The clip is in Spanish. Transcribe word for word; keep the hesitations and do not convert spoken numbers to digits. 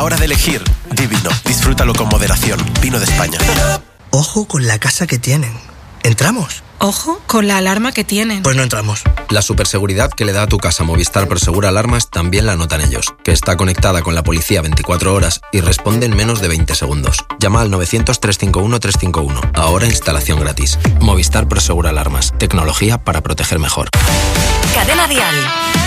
hora de elegir, divino. Disfrútalo con moderación. Vino de España. Ojo con la casa que tienen. ¿Entramos? Ojo con la alarma que tienen. Pues no entramos. La superseguridad que le da a tu casa Movistar Prosegur Alarmas también la notan ellos, que está conectada con la policía veinticuatro horas y responde en menos de veinte segundos. Llama al novecientos, trescientos cincuenta y uno, trescientos cincuenta y uno. Ahora instalación gratis. Movistar Prosegur Alarmas. Tecnología para proteger mejor. Cadena Dial.